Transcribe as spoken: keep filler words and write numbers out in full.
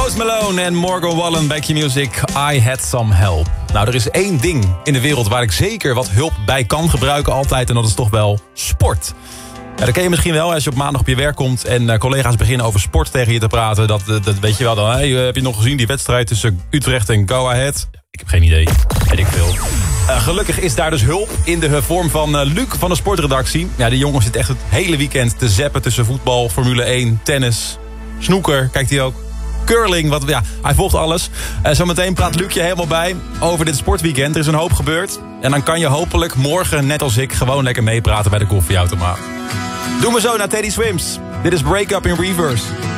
Post Malone en Morgan Wallen bij Q-Music. I had some help. Nou, er is één ding in de wereld waar ik zeker wat hulp bij kan gebruiken altijd. En dat is toch wel sport. Ja, dat ken je misschien wel als je op maandag op je werk komt en uh, collega's beginnen over sport tegen je te praten. Dat, dat, dat weet je wel dan. Hè? Heb je nog gezien die wedstrijd tussen Utrecht en Go Ahead? Ik heb geen idee. Weet ik veel. Uh, gelukkig is daar dus hulp in de vorm van uh, Luc van de sportredactie. Ja, die jongen zit echt het hele weekend te zappen tussen voetbal, Formule één, tennis, snoeker, kijkt hij ook. Curling, wat, ja, hij volgt alles. Uh, zometeen praat Luc je helemaal bij over dit sportweekend. Er is een hoop gebeurd. En dan kan je hopelijk morgen, net als ik, gewoon lekker meepraten bij de koffieautomaat. Doen we zo naar Teddy Swims. Dit is Break Up in Reverse.